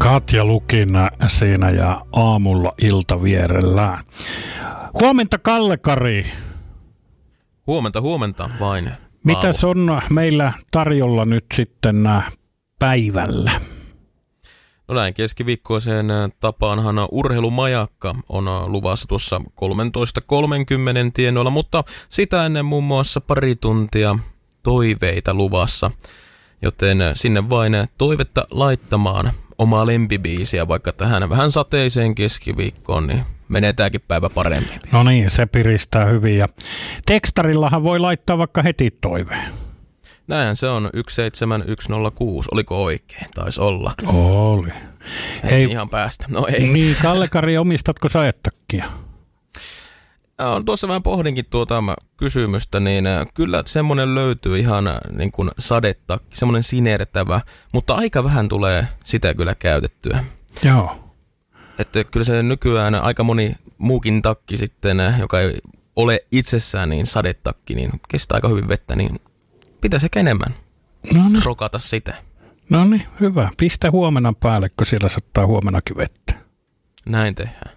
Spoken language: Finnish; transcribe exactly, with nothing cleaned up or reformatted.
Katja Lukin siinä ja aamulla ilta vierellään. Huomenta Kalle-Kari. Huomenta, huomenta vain. Mitäs on meillä tarjolla nyt sitten päivällä? No näin keskiviikkoiseen tapaanhan urheilumajakka on luvassa tuossa kolmetoista kolmekymmentä tienoilla, mutta sitä ennen muun muassa pari tuntia toiveita luvassa. Joten sinne vain toivetta laittamaan omaa lempibiisiä vaikka tähän vähän sateiseen keskiviikkoon, niin menee tämäkin päivä paremmin. No niin, se piristää hyvin. Ja tekstarillahan voi laittaa vaikka heti toiveen. Näinhän se on yksi seitsemän yksi nolla kuusi. Oliko oikein? Taisi olla. Oli. Ei, ei ihan päästä. No ei. Niin, Kalle-Kari, omistatko sä etakkia? No, tuossa vähän pohdinkin tuota kysymystä, niin kyllä semmoinen löytyy ihan niin kuin sadetakki, semmoinen sinertävä, mutta aika vähän tulee sitä kyllä käytettyä. Joo. Että kyllä se nykyään aika moni muukin takki sitten, joka ei ole itsessään niin sadetakki, niin kestää aika hyvin vettä, niin pitäisi ehkä enemmän Noniin. rokata sitä. No niin, hyvä. Pistä huomenna päälle, kun siellä sattaa huomenakin vettä. Näin tehdään.